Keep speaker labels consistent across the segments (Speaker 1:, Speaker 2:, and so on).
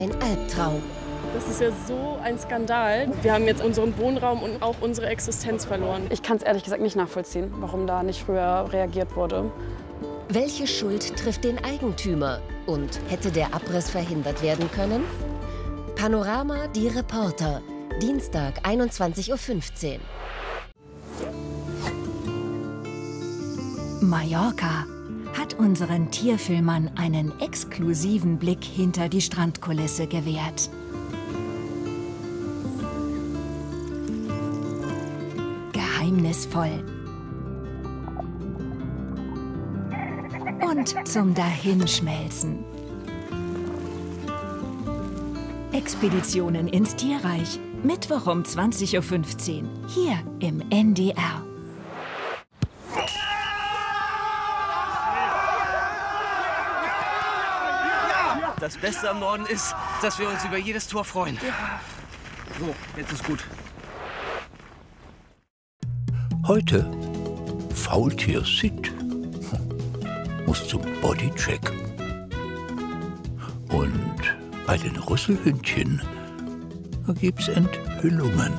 Speaker 1: Ein Albtraum.
Speaker 2: Das ist ja so ein Skandal. Wir haben jetzt unseren Wohnraum und auch unsere Existenz verloren.
Speaker 3: Ich kann es ehrlich gesagt nicht nachvollziehen, warum da nicht früher reagiert wurde.
Speaker 1: Welche Schuld trifft den Eigentümer? Und hätte der Abriss verhindert werden können? Panorama, die Reporter. Dienstag, 21:15 Uhr.
Speaker 4: Mallorca hat unseren Tierfilmern einen exklusiven Blick hinter die Strandkulisse gewährt. Geheimnisvoll und zum Dahinschmelzen. Expeditionen ins Tierreich. Mittwoch um 20:15 Uhr hier im NDR.
Speaker 5: Das Beste am Norden ist, dass wir uns über jedes Tor freuen. So, jetzt ist gut.
Speaker 6: Heute Faultier Sid muss zum Bodycheck. Und bei den Rüsselhündchen gibt's Enthüllungen.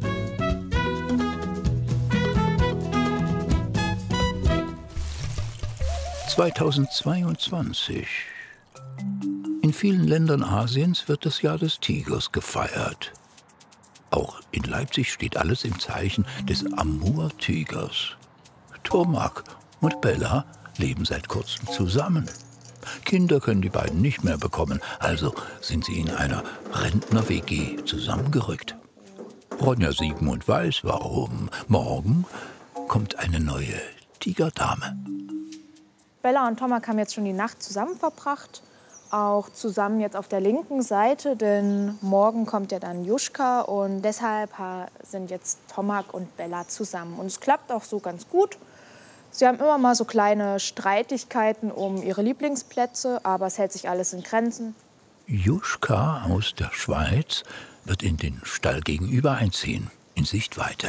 Speaker 6: (2022) In vielen Ländern Asiens wird das Jahr des Tigers gefeiert. Auch in Leipzig steht alles im Zeichen des Amur-Tigers. Tomak und Bella leben seit kurzem zusammen. Kinder können die beiden nicht mehr bekommen, also sind sie in einer Rentner-WG zusammengerückt. Ronja 7 und weiß warum. Morgen kommt eine neue Tigerdame.
Speaker 7: Bella und Tomak haben jetzt schon die Nacht zusammen verbracht. Auch zusammen jetzt auf der linken Seite, denn morgen kommt ja dann Juschka und deshalb sind jetzt Tomak und Bella zusammen. Und es klappt auch so ganz gut. Sie haben immer mal so kleine Streitigkeiten um ihre Lieblingsplätze, aber es hält sich alles in Grenzen.
Speaker 6: Juschka aus der Schweiz wird in den Stall gegenüber einziehen, in Sichtweite.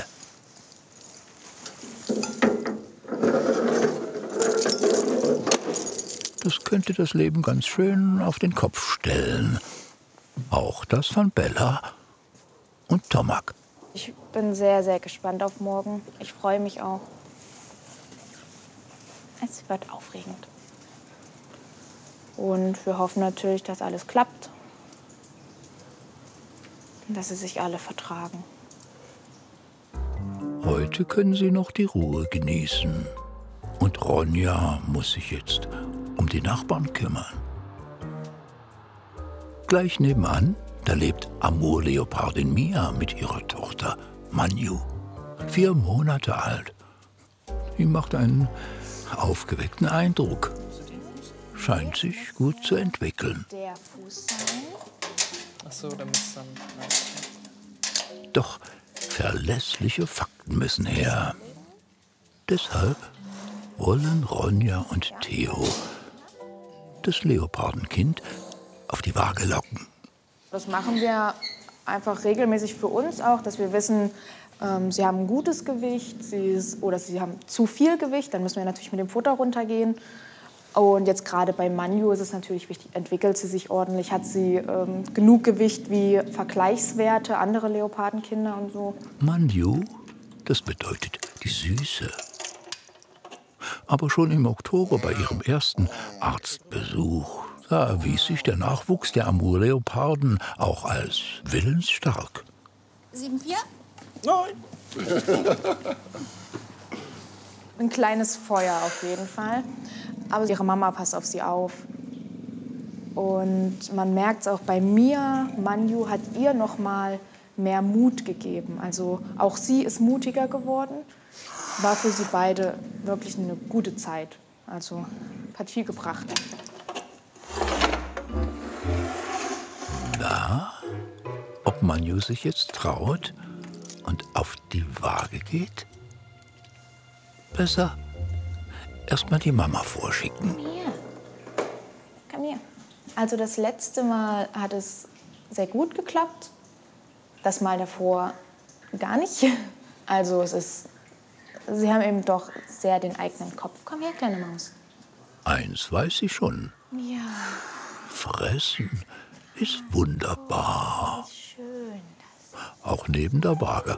Speaker 6: Das könnte das Leben ganz schön auf den Kopf stellen. Auch das von Bella und Tomak.
Speaker 7: Ich bin sehr, sehr gespannt auf morgen. Ich freue mich auch. Es wird aufregend. Und wir hoffen natürlich, dass alles klappt. Und dass sie sich alle vertragen.
Speaker 6: Heute können sie noch die Ruhe genießen. Und Ronja muss sich jetzt um die Nachbarn kümmern. Gleich nebenan, da lebt Amur-Leopardin Mia mit ihrer Tochter Manju, 4 Monate alt. Die macht einen aufgeweckten Eindruck. Scheint sich gut zu entwickeln.
Speaker 7: Der Fuß sein.
Speaker 8: Ach so, damit es dann...
Speaker 6: Doch verlässliche Fakten müssen her. Deshalb wollen Ronja und Theo das Leopardenkind auf die Waage locken.
Speaker 7: Das machen wir einfach regelmäßig für uns auch, dass wir wissen, sie haben ein gutes Gewicht oder sie haben zu viel Gewicht. Dann müssen wir natürlich mit dem Futter runtergehen. Und jetzt gerade bei Manju ist es natürlich wichtig, entwickelt sie sich ordentlich? Hat sie genug Gewicht wie Vergleichswerte, andere Leopardenkinder und so?
Speaker 6: Manju, das bedeutet die Süße. Aber schon im Oktober bei ihrem ersten Arztbesuch, da erwies sich der Nachwuchs der Amur-Leoparden auch als willensstark.
Speaker 9: 7,4?
Speaker 8: Nein.
Speaker 7: Ein kleines Feuer auf jeden Fall. Aber ihre Mama passt auf sie auf. Und man merkt es auch bei Mia, Manju hat ihr noch mal mehr Mut gegeben. Also auch sie ist mutiger geworden. War für sie beide wirklich eine gute Zeit. Also hat viel gebracht.
Speaker 6: Na, ob Manju sich jetzt traut und auf die Waage geht? Besser erst mal die Mama vorschicken.
Speaker 7: Komm her. Komm her. Also das letzte Mal hat es sehr gut geklappt. Das Mal davor gar nicht. Also sie haben eben doch sehr den eigenen Kopf. Komm her, kleine Maus.
Speaker 6: Eins weiß ich schon.
Speaker 7: Ja.
Speaker 6: Fressen ist wunderbar.
Speaker 7: Schön.
Speaker 6: Auch neben der Waage.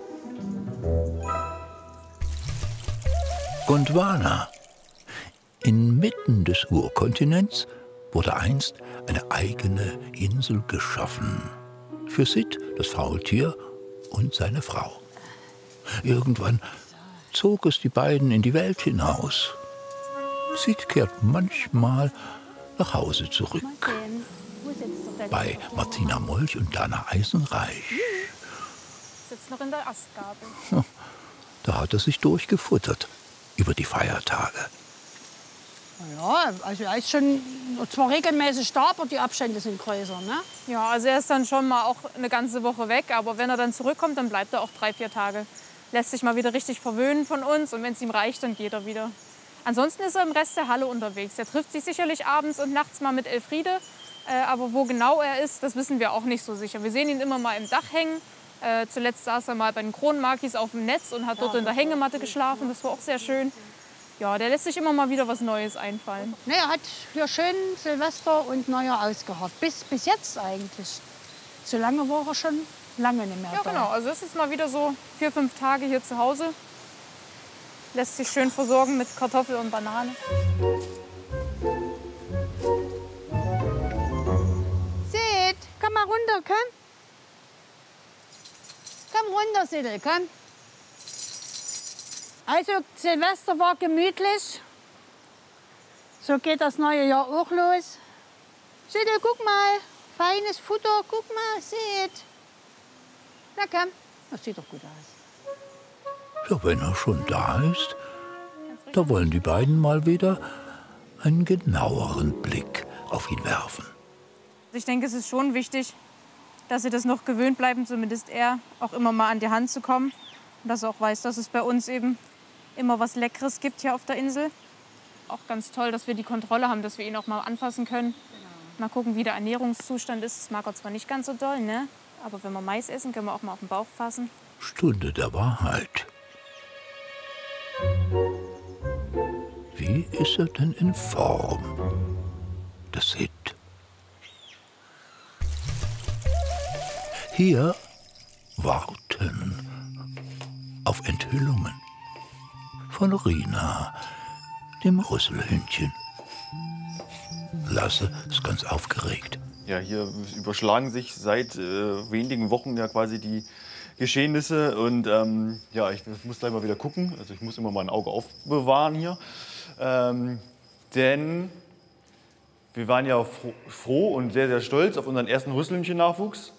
Speaker 6: Gondwana. Inmitten des Urkontinents wurde einst eine eigene Insel geschaffen. Für Sid, das Faultier, und seine Frau. Irgendwann zog es die beiden in die Welt hinaus. Sid kehrt manchmal nach Hause zurück. Bei Martina Molch und Lana Eisenreich.
Speaker 7: Sitzt noch in der Astgabel.
Speaker 6: Da hat er sich durchgefuttert über die Feiertage.
Speaker 9: Ja, also er ist schon zwar regelmäßig da, aber die Abstände sind größer, ne?
Speaker 7: Ja, also er ist dann schon mal auch eine ganze Woche weg. Aber wenn er dann zurückkommt, dann bleibt er auch 3, 4 Tage. Lässt sich mal wieder richtig verwöhnen von uns. Und wenn es ihm reicht, dann geht er wieder. Ansonsten ist er im Rest der Halle unterwegs. Er trifft sich sicherlich abends und nachts mal mit Elfriede. Aber wo genau er ist, das wissen wir auch nicht so sicher. Wir sehen ihn immer mal im Dach hängen. Zuletzt saß er mal bei den Kronenmakis auf dem Netz und hat dort in der Hängematte geschlafen. Das war auch sehr schön. Ja, der lässt sich immer mal wieder was Neues einfallen.
Speaker 9: Ne, er hat hier schön Silvester und Neujahr ausgeharrt. Bis jetzt eigentlich. So lange war er schon lange nicht mehr da.
Speaker 7: Ja, genau. Also es ist mal wieder so 4, 5 Tage hier zu Hause. Lässt sich schön versorgen mit Kartoffel und Banane.
Speaker 9: Sid, komm mal runter, komm. Komm runter, Siddel, komm. Also, Silvester war gemütlich. So geht das neue Jahr auch los. Siddel, guck mal. Feines Futter, guck mal, Sid. Na komm, das sieht doch gut aus.
Speaker 6: Ja, wenn er schon da ist, da wollen die beiden mal wieder einen genaueren Blick auf ihn werfen.
Speaker 7: Ich denke, es ist schon wichtig, dass sie das noch gewöhnt bleiben, zumindest er, auch immer mal an die Hand zu kommen. Und dass er auch weiß, dass es bei uns eben immer was Leckeres gibt hier auf der Insel. Auch ganz toll, dass wir die Kontrolle haben, dass wir ihn auch mal anfassen können. Mal gucken, wie der Ernährungszustand ist. Das mag er zwar nicht ganz so doll, ne? Aber wenn wir Mais essen, können wir auch mal auf den Bauch fassen.
Speaker 6: Stunde der Wahrheit. Wie ist er denn in Form? Das Sid. Hier warten auf Enthüllungen von Rina, dem Rüsselhündchen. Lasse ist ganz aufgeregt.
Speaker 10: Ja, hier überschlagen sich seit wenigen Wochen ja quasi die Geschehnisse. Und ja, ich muss gleich mal wieder gucken. Also ich muss immer mal ein Auge aufbewahren hier. Denn wir waren ja froh und sehr, sehr stolz auf unseren ersten Rüsselhündchen-Nachwuchs.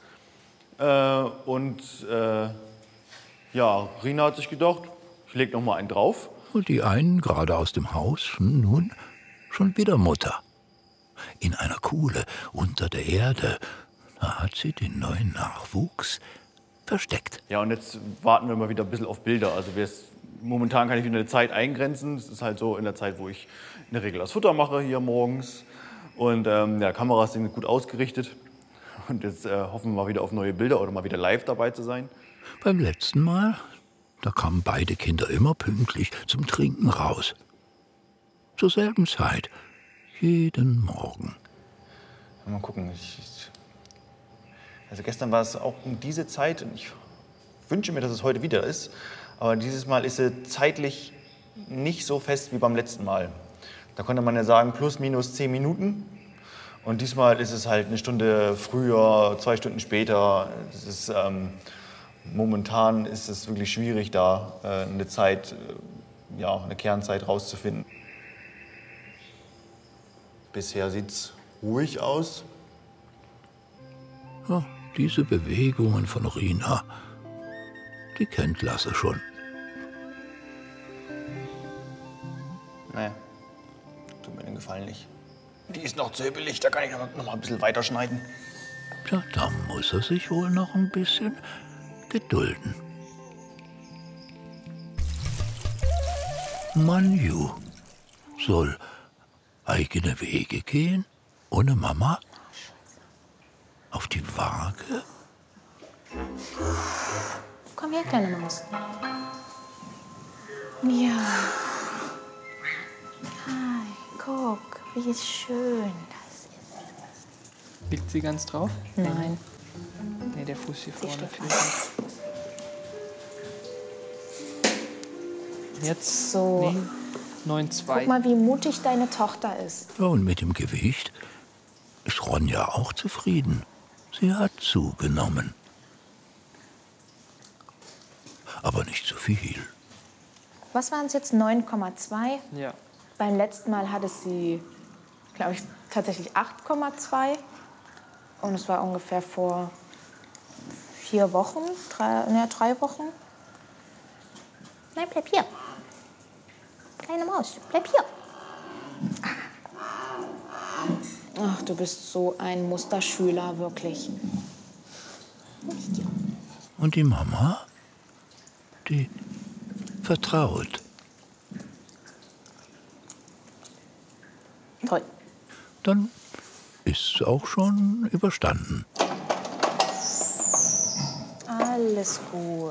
Speaker 10: Ja, Rina hat sich gedacht, ich leg noch mal einen drauf.
Speaker 6: Und die einen gerade aus dem Haus, nun schon wieder Mutter. In einer Kuhle unter der Erde, da hat sie den neuen Nachwuchs versteckt.
Speaker 10: Ja, und jetzt warten wir mal wieder ein bisschen auf Bilder. Also momentan kann ich wieder eine Zeit eingrenzen. Es ist halt so in der Zeit, wo ich in der Regel das Futter mache hier morgens. Und ja, Kameras sind gut ausgerichtet. Und jetzt hoffen wir mal wieder auf neue Bilder oder mal wieder live dabei zu sein.
Speaker 6: Beim letzten Mal, da kamen beide Kinder immer pünktlich zum Trinken raus. Zur selben Zeit, jeden Morgen.
Speaker 10: Mal gucken. Also gestern war es auch um diese Zeit. Und ich wünsche mir, dass es heute wieder ist. Aber dieses Mal ist sie zeitlich nicht so fest wie beim letzten Mal. Da konnte man ja sagen, plus minus 10 Minuten. Und diesmal ist es halt eine Stunde früher, 2 Stunden später. Das ist, momentan ist es wirklich schwierig, da eine Zeit, ja, eine Kernzeit rauszufinden. Bisher sieht es ruhig aus.
Speaker 6: Ja, diese Bewegungen von Rina, die kennt Lasse schon.
Speaker 10: Nee, tut mir den Gefallen nicht. Die ist noch zöbelig, da kann ich noch mal ein bisschen weiterschneiden.
Speaker 6: Tja, da muss er sich wohl noch ein bisschen gedulden. Manju soll eigene Wege gehen, ohne Mama? Auf die Waage?
Speaker 7: Komm her, kleine Maus. Ja. Hi, guck, wie schön das ist.
Speaker 8: Liegt sie ganz drauf?
Speaker 7: Nein.
Speaker 8: Nee, der Fuß hier vorne fehlt. Jetzt
Speaker 7: So.
Speaker 8: Nee, 9,2.
Speaker 7: Guck mal, wie mutig deine Tochter ist.
Speaker 6: Ja, und mit dem Gewicht ist Ronja auch zufrieden. Sie hat zugenommen. Aber nicht zu viel.
Speaker 7: Was waren es jetzt? 9,2?
Speaker 8: Ja.
Speaker 7: Beim letzten Mal hatte sie, glaube ich, tatsächlich 8,2. Und es war ungefähr vor 4 Wochen, 3 Wochen. Nein, bleib hier. Kleine Maus, bleib hier. Ach, du bist so ein Musterschüler, wirklich.
Speaker 6: Und die Mama, die vertraut.
Speaker 7: Toll.
Speaker 6: Dann ist es auch schon überstanden.
Speaker 7: Alles gut.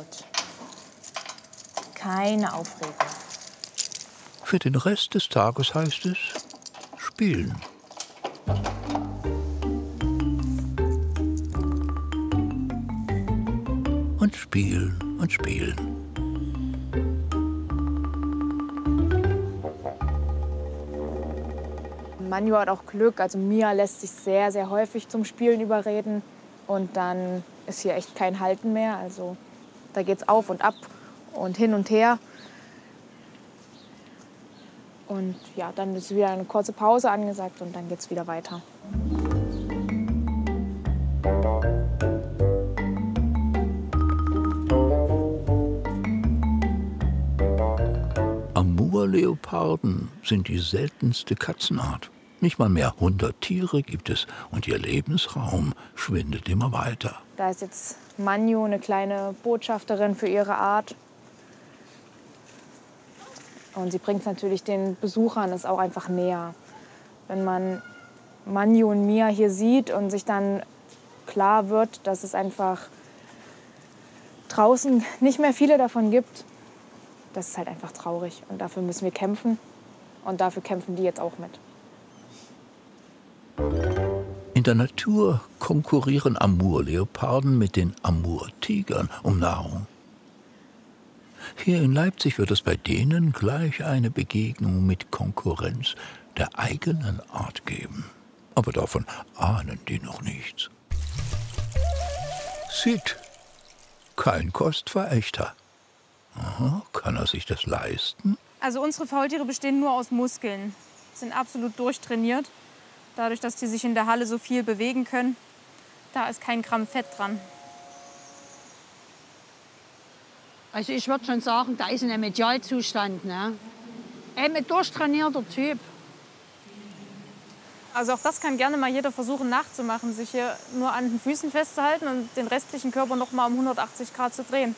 Speaker 7: Keine Aufregung.
Speaker 6: Für den Rest des Tages heißt es spielen. Und spielen und spielen.
Speaker 7: Manju hat auch Glück. Also Mia lässt sich sehr, sehr häufig zum Spielen überreden. Und dann ist hier echt kein Halten mehr. Also da geht's auf und ab und hin und her. Und ja, dann ist wieder eine kurze Pause angesagt und dann geht's wieder weiter.
Speaker 6: Amur-Leoparden sind die seltenste Katzenart. Nicht mal mehr 100 Tiere gibt es und ihr Lebensraum schwindet immer weiter.
Speaker 7: Da ist jetzt Manju eine kleine Botschafterin für ihre Art. Und sie bringt natürlich den Besuchern es auch einfach näher. Wenn man Manju und Mia hier sieht und sich dann klar wird, dass es einfach draußen nicht mehr viele davon gibt, das ist halt einfach traurig. Und dafür müssen wir kämpfen. Und dafür kämpfen die jetzt auch mit.
Speaker 6: In der Natur konkurrieren Amur-Leoparden mit den Amur-Tigern um Nahrung. Hier in Leipzig wird es bei denen gleich eine Begegnung mit Konkurrenz der eigenen Art geben. Aber davon ahnen die noch nichts. Sid, kein Kostverächter. Aha, kann er sich das leisten?
Speaker 11: Also unsere Faultiere bestehen nur aus Muskeln, sind absolut durchtrainiert. Dadurch, dass die sich in der Halle so viel bewegen können, da ist kein Gramm Fett dran.
Speaker 9: Also ich würde schon sagen, da ist ein Idealzustand. Ne? Ein durchtrainierter Typ.
Speaker 11: Also auch das kann gerne mal jeder versuchen nachzumachen, sich hier nur an den Füßen festzuhalten und den restlichen Körper noch mal um 180 Grad zu drehen.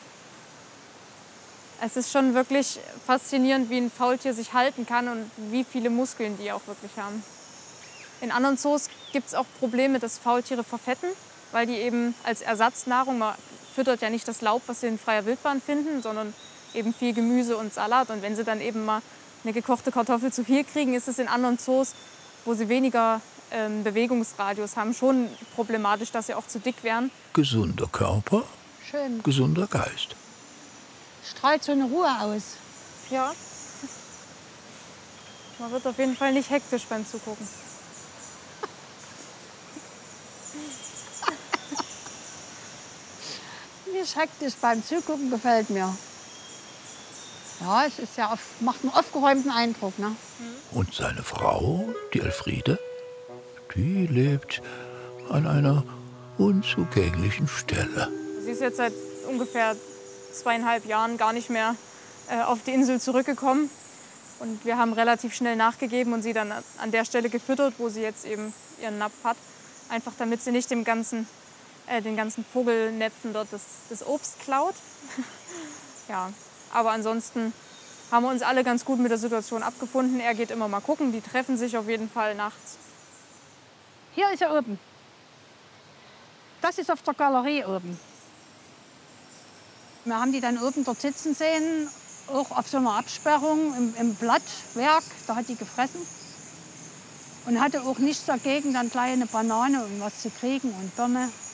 Speaker 11: Es ist schon wirklich faszinierend, wie ein Faultier sich halten kann und wie viele Muskeln die auch wirklich haben. In anderen Zoos gibt es auch Probleme, dass Faultiere verfetten, weil die eben als Ersatznahrung, man füttert ja nicht das Laub, was sie in freier Wildbahn finden, sondern eben viel Gemüse und Salat. Und wenn sie dann eben mal eine gekochte Kartoffel zu viel kriegen, ist es in anderen Zoos, wo sie weniger Bewegungsradius haben, schon problematisch, dass sie auch zu dick werden.
Speaker 6: Gesunder Körper,
Speaker 9: Schön.
Speaker 6: gesunder Geist.
Speaker 9: Strahlt so eine Ruhe aus.
Speaker 11: Ja. Man wird auf jeden Fall nicht hektisch beim Zugucken.
Speaker 9: Nicht hektisch beim Zugucken gefällt mir. Ja, es ist ja macht einen aufgeräumten Eindruck. Ne?
Speaker 6: Und seine Frau, die Elfriede, die lebt an einer unzugänglichen Stelle.
Speaker 11: Sie ist jetzt seit ungefähr 2,5 Jahren gar nicht mehr auf die Insel zurückgekommen. Und wir haben relativ schnell nachgegeben und sie dann an der Stelle gefüttert, wo sie jetzt eben ihren Napf hat. Einfach damit sie nicht den ganzen Vogelnäpfen dort das Obst klaut. Ja, aber ansonsten haben wir uns alle ganz gut mit der Situation abgefunden. Er geht immer mal gucken, die treffen sich auf jeden Fall nachts.
Speaker 9: Hier ist er oben. Das ist auf der Galerie oben. Wir haben die dann oben dort sitzen sehen, auch auf so einer Absperrung im Blattwerk. Da hat die gefressen. Und hatte auch nichts dagegen, dann gleich eine Banane und was zu kriegen und Birne.